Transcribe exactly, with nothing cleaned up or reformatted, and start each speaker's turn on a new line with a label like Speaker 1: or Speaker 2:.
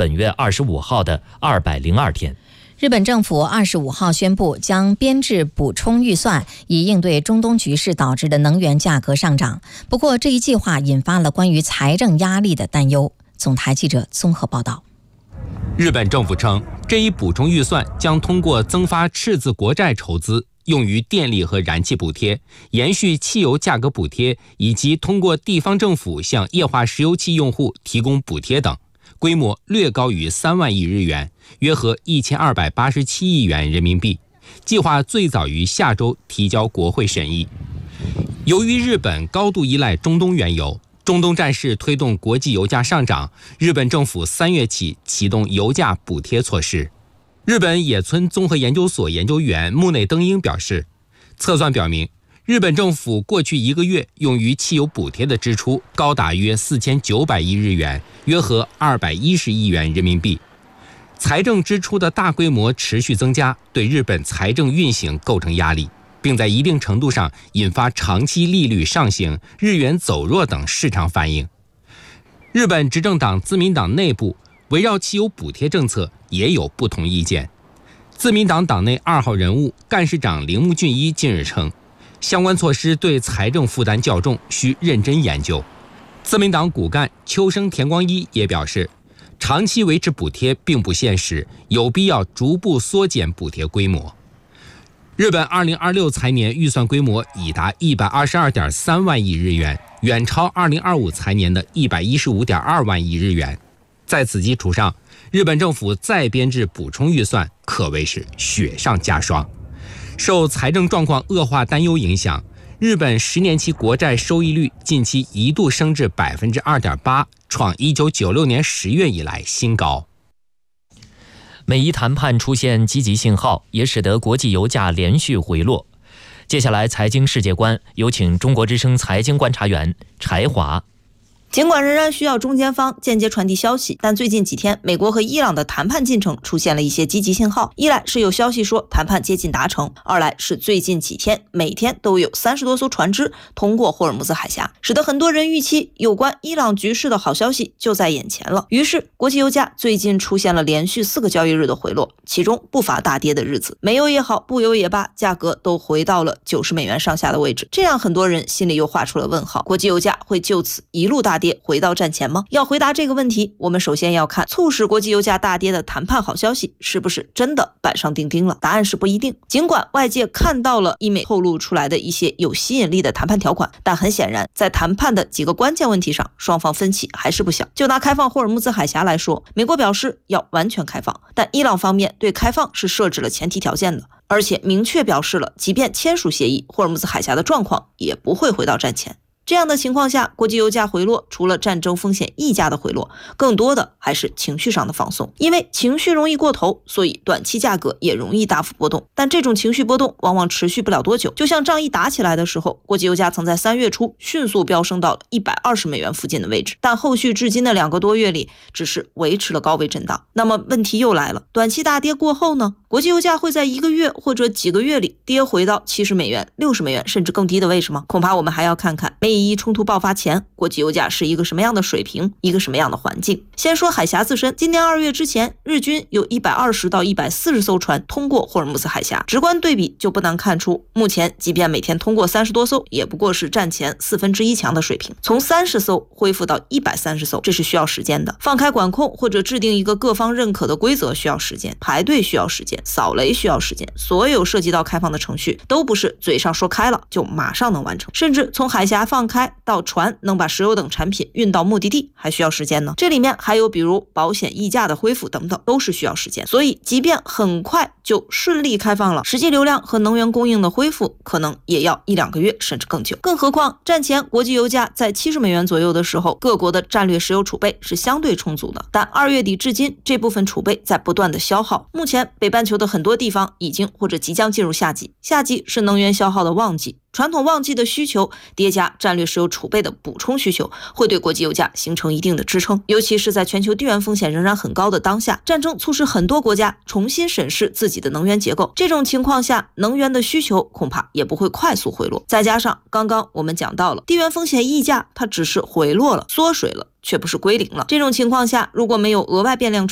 Speaker 1: 本月二十五号的二百零二天。
Speaker 2: 日本政府二十五号宣布将编制补充预算，以应对中东局势导致的能源价格上涨。不过，这一计划引发了关于财政压力的担忧。总台记者综合报道。
Speaker 3: 日本政府称，这一补充预算将通过增发赤字国债筹资，用于电力和燃气补贴，延续汽油价格补贴，以及通过地方政府向液化石油气用户提供补贴等，规模略高于三万亿日元，约合一千二百八十七亿元人民币。计划最早于下周提交国会审议。由于日本高度依赖中东原油，中东战事推动国际油价上涨，日本政府三月起启动油价补贴措施。日本野村综合研究所研究员木内登英表示，测算表明，日本政府过去一个月用于汽油补贴的支出高达约四千九百亿日元，约合二百一十亿元人民币。财政支出的大规模持续增加，对日本财政运行构成压力，并在一定程度上引发长期利率上行、日元走弱等市场反应。日本执政党自民党内部围绕汽油补贴政策也有不同意见。自民党党内二号人物干事长铃木俊一近日称，相关措施对财政负担较重，需认真研究。自民党骨干秋生田光一也表示，长期维持补贴并不现实，有必要逐步缩减补贴规模。日本二零二六财年预算规模已达一百二十二点三万亿日元，远超二零二五财年的一百一十五点二万亿日元。在此基础上，日本政府再编制补充预算，可谓是雪上加霜。受财政状况恶化担忧影响，日本十年期国债收益率近期一度升至 百分之二点八， 创一九九六年十月以来新高。
Speaker 1: 美伊谈判出现积极信号，也使得国际油价连续回落。接下来财经世界观，有请中国之声财经观察员柴华。
Speaker 4: 尽管仍然需要中间方间接传递消息，但最近几天美国和伊朗的谈判进程出现了一些积极信号。一来是有消息说谈判接近达成，二来是最近几天每天都有三十多艘船只通过霍尔木兹海峡，使得很多人预期有关伊朗局势的好消息就在眼前了。于是国际油价最近出现了连续四个交易日的回落，其中不乏大跌的日子，煤油也好，布油也罢，价格都回到了九十美元上下的位置，这让很多人心里又画出了问号，国际油价会就此一路大跌回到战前吗？要回答这个问题，我们首先要看促使国际油价大跌的谈判好消息是不是真的板上钉钉了。答案是不一定。尽管外界看到了伊美透露出来的一些有吸引力的谈判条款，但很显然在谈判的几个关键问题上，双方分歧还是不小。就拿开放霍尔木兹海峡来说，美国表示要完全开放，但伊朗方面对开放是设置了前提条件的，而且明确表示了即便签署协议，霍尔木兹海峡的状况也不会回到战前。这样的情况下，国际油价回落，除了战争风险溢价的回落，更多的还是情绪上的放松。因为情绪容易过头，所以短期价格也容易大幅波动。但这种情绪波动往往持续不了多久。就像仗一打起来的时候，国际油价曾在三月初迅速飙升到了一百二十美元附近的位置，但后续至今的两个多月里，只是维持了高位震荡。那么问题又来了，短期大跌过后呢？国际油价会在一个月或者几个月里跌回到七十美元、六十美元甚至更低的位置吗？恐怕我们还要看看美以伊冲突爆发前，国际油价是一个什么样的水平，一个什么样的环境。先说海峡自身，今年二月之前，日均有一百二十到一百四十艘船通过霍尔木兹海峡，直观对比就不难看出，目前即便每天通过三十多艘，也不过是战前四分之一强的水平。从三十艘恢复到一百三十艘，这是需要时间的。放开管控或者制定一个各方认可的规则需要时间，排队需要时间，扫雷需要时间，所有涉及到开放的程序都不是嘴上说开了就马上能完成，甚至从海峡放开到船能把石油等产品运到目的地还需要时间呢。这里面还有比如保险溢价的恢复等等，都是需要时间。所以即便很快就顺利开放了，实际流量和能源供应的恢复可能也要一两个月甚至更久。更何况战前国际油价在七十美元左右的时候，各国的战略石油储备是相对充足的，但二月底至今这部分储备在不断的消耗。目前北半球的很多地方已经或者即将进入夏季，夏季是能源消耗的旺季，传统旺季的需求叠加战略石油储备的补充需求，会对国际油价形成一定的支撑。尤其是在全球地缘风险仍然很高的当下，战争促使很多国家重新审视自己的能源结构，这种情况下能源的需求恐怕也不会快速回落。再加上刚刚我们讲到了地缘风险溢价，它只是回落了缩水了，却不是归零了。这种情况下，如果没有额外变量出